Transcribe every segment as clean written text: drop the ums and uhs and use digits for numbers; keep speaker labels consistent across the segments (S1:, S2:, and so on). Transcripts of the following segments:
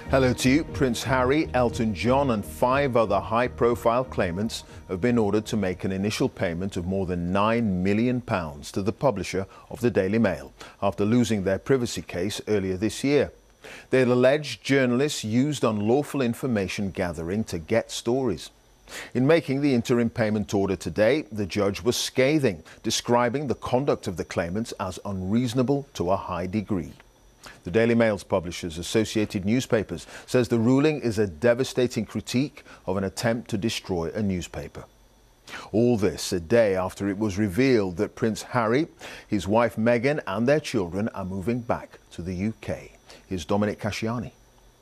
S1: Hello to you. Prince Harry, Elton John and 5 other high-profile claimants have been ordered to make an initial payment of more than £9 million to the publisher of the Daily Mail after losing their privacy case earlier this year. They allege journalists used unlawful information gathering to get stories. In making the interim payment order today, the judge was scathing, describing the conduct of the claimants as unreasonable to a high degree. The Daily Mail's publishers, Associated Newspapers, says the ruling is a devastating critique of an attempt to destroy a newspaper. All this a day after it was revealed that Prince Harry, his wife Meghan and their children are moving back to the UK. Here's Dominic Casciani.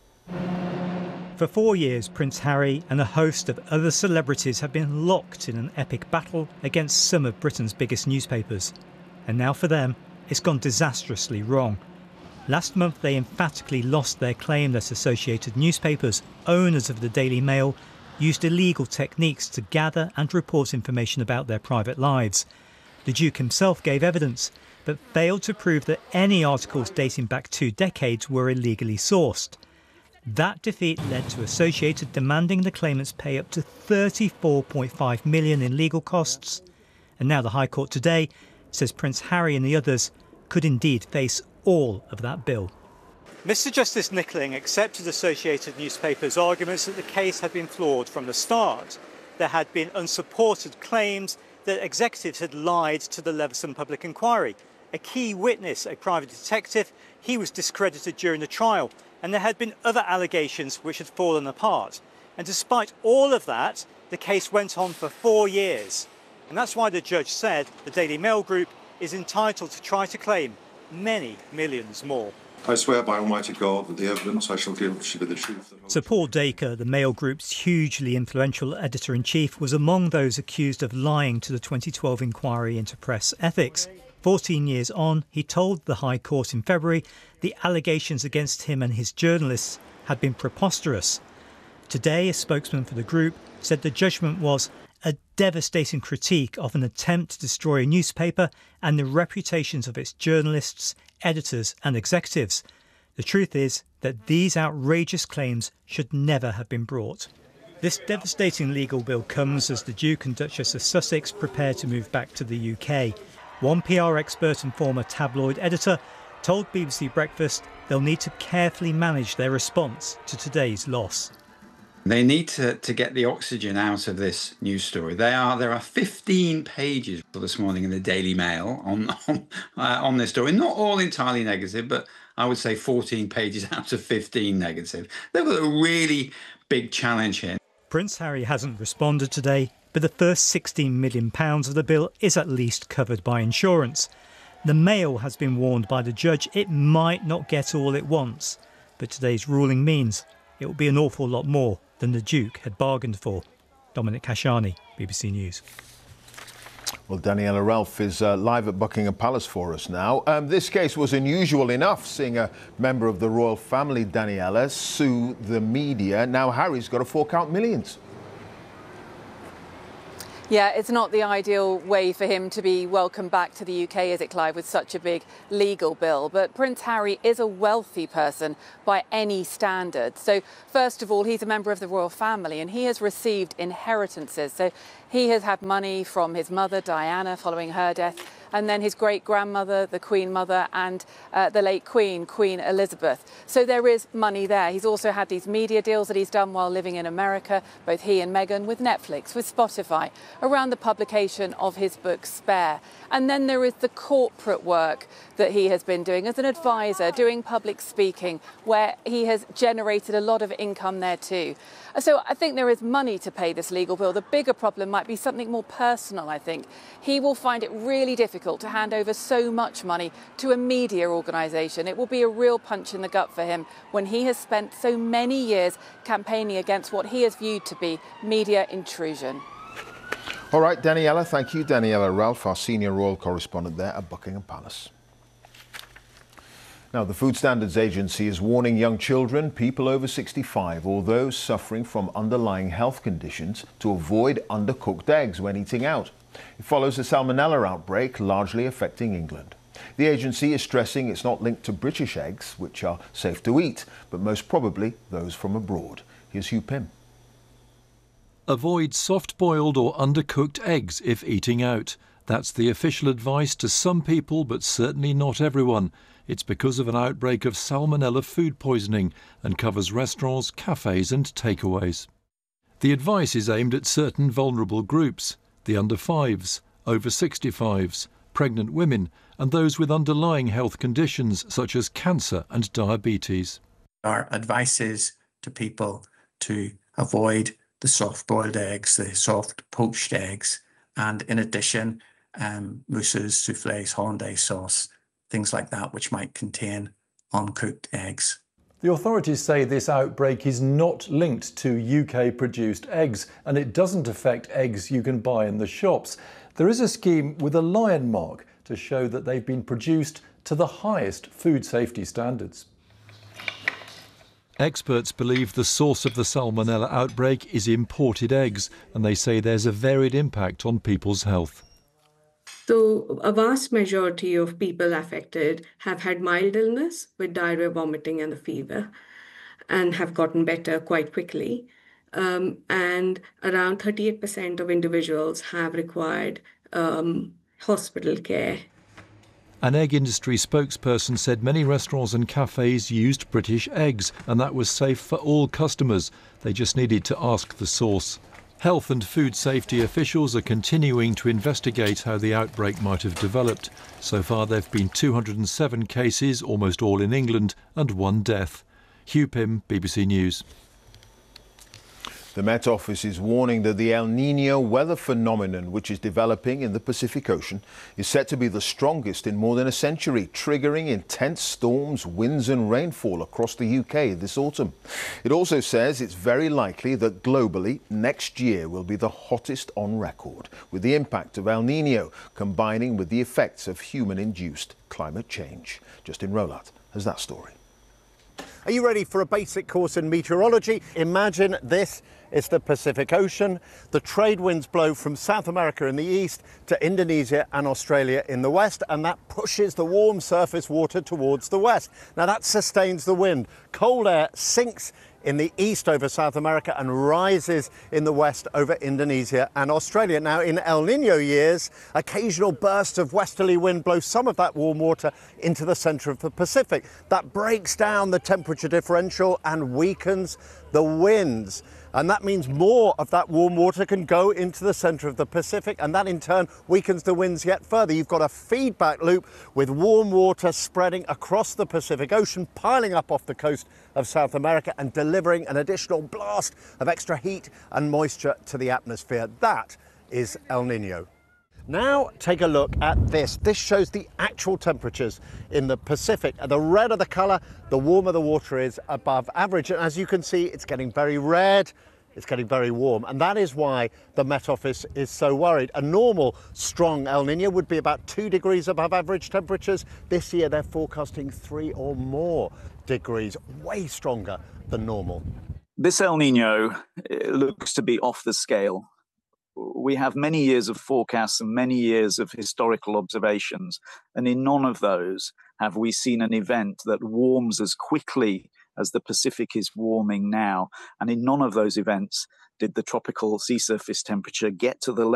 S2: For 4 years, Prince Harry and a host of other celebrities have been locked in an epic battle against some of Britain's biggest newspapers. And now for them, it's gone disastrously wrong. Last month, they emphatically lost their claim that Associated Newspapers, owners of the Daily Mail, used illegal techniques to gather and report information about their private lives. The Duke himself gave evidence, but failed to prove that any articles dating back 2 decades were illegally sourced. That defeat led to Associated demanding the claimants pay up to £34.5 million in legal costs. And now the High Court today says Prince Harry and the others could indeed face all of that bill. Mr Justice Nickling accepted Associated Newspapers' arguments that the case had been flawed from the start. There had been unsupported claims that executives had lied to the Leveson Public Inquiry. A key witness, a private detective, he was discredited during the trial, and there had been other allegations which had fallen apart. And despite all of that, the case went on for 4 years. And that's why the judge said the Daily Mail Group is entitled to try to claim many millions more.
S3: I swear by Almighty God that the evidence I shall give shall be the truth.
S2: So Paul Dacre, the Mail Group's hugely influential editor-in-chief, was among those accused of lying to the 2012 inquiry into press ethics. 14 years on, he told the High Court in February the allegations against him and his journalists had been preposterous. Today, a spokesman for the group said the judgment was a devastating critique of an attempt to destroy a newspaper and the reputations of its journalists, editors and executives. The truth is that these outrageous claims should never have been brought. This devastating legal bill comes as the Duke and Duchess of Sussex prepare to move back to the UK. One PR expert and former tabloid editor told BBC Breakfast they'll need to carefully manage their response to today's loss.
S4: They need to get the oxygen out of this news story. There are 15 pages this morning in the Daily Mail on this story. Not all entirely negative, but I would say 14 pages out of 15 negative. They've got a really big challenge here.
S2: Prince Harry hasn't responded today, but the first £16 million of the bill is at least covered by insurance. The Mail has been warned by the judge it might not get all it wants, but today's ruling means it will be an awful lot more than the Duke had bargained for. Dominic Casciani, BBC News.
S1: Well, Daniela Ralph is live at Buckingham Palace for us now. This case was unusual enough, seeing a member of the royal family, Daniela, sue the media. Now Harry's got to fork out millions.
S5: Yeah, it's not the ideal way for him to be welcomed back to the UK, is it, Clive, with such a big legal bill? But Prince Harry is a wealthy person by any standard. So, first of all, he's a member of the royal family and he has received inheritances. So he has had money from his mother, Diana, following her death, and then his great-grandmother, the Queen Mother, and the late Queen, Queen Elizabeth. So there is money there. He's also had these media deals that he's done while living in America, both he and Meghan, with Netflix, with Spotify, around the publication of his book Spare. And then there is the corporate work that he has been doing as an advisor, doing public speaking, where he has generated a lot of income there too. So I think there is money to pay this legal bill. The bigger problem might be something more personal, I think. He will find it really difficult to hand over so much money to a media organisation. It will be a real punch in the gut for him when he has spent so many years campaigning against what he has viewed to be media intrusion.
S1: All right, Daniela, thank you. Daniela Ralph, our senior royal correspondent there at Buckingham Palace. Now, the Food Standards Agency is warning young children, people over 65, or those suffering from underlying health conditions to avoid undercooked eggs when eating out. It follows a salmonella outbreak largely affecting England. The agency is stressing it's not linked to British eggs, which are safe to eat, but most probably those from abroad. Here's Hugh Pym.
S6: Avoid soft-boiled or undercooked eggs if eating out. That's the official advice to some people, but certainly not everyone. It's because of an outbreak of salmonella food poisoning and covers restaurants, cafes and takeaways. The advice is aimed at certain vulnerable groups: the under 5s, over 65s, pregnant women and those with underlying health conditions such as cancer and diabetes.
S7: Our advice is to people to avoid the soft-boiled eggs, the soft poached eggs, and in addition, mousses, soufflés, hollandaise sauce, things like that, which might contain uncooked eggs.
S6: The authorities say this outbreak is not linked to UK-produced eggs, and it doesn't affect eggs you can buy in the shops. There is a scheme with a lion mark to show that they've been produced to the highest food safety standards. Experts believe the source of the salmonella outbreak is imported eggs, and they say there's a varied impact on people's health.
S8: So a vast majority of people affected have had mild illness with diarrhea, vomiting and a fever, and have gotten better quite quickly. And around 38% of individuals have required hospital care.
S6: An egg industry spokesperson said many restaurants and cafes used British eggs, and that was safe for all customers. They just needed to ask the source. Health and food safety officials are continuing to investigate how the outbreak might have developed. So far there have been 207 cases, almost all in England, and 1 death. Hugh Pym, BBC News.
S1: The Met Office is warning that the El Niño weather phenomenon, which is developing in the Pacific Ocean, is set to be the strongest in more than a century, triggering intense storms, winds and rainfall across the UK this autumn. It also says it's very likely that globally next year will be the hottest on record, with the impact of El Niño combining with the effects of human-induced climate change. Justin Rolat has that story.
S9: Are you ready for a basic course in meteorology? Imagine this is the Pacific Ocean. The trade winds blow from South America in the east to Indonesia and Australia in the west, and that pushes the warm surface water towards the west. Now that sustains the wind. Cold air sinks in the east over South America and rises in the west over Indonesia and Australia. Now in El Niño years, occasional bursts of westerly wind blow some of that warm water into the centre of the Pacific. That breaks down the temperature differential and weakens the winds. And that means more of that warm water can go into the centre of the Pacific, and that in turn weakens the winds yet further. You've got a feedback loop with warm water spreading across the Pacific Ocean, piling up off the coast of South America and delivering an additional blast of extra heat and moisture to the atmosphere. That is El Niño. Now take a look at this. This shows the actual temperatures in the Pacific. The redder the colour, the warmer the water is above average. And as you can see, it's getting very red, it's getting very warm. And that is why the Met Office is so worried. A normal strong El Niño would be about 2 degrees above average temperatures. This year they're forecasting 3 or more degrees, way stronger than normal.
S10: This El Niño looks to be off the scale. We have many years of forecasts and many years of historical observations, and in none of those have we seen an event that warms as quickly as the Pacific is warming now. And in none of those events did the tropical sea surface temperature get to the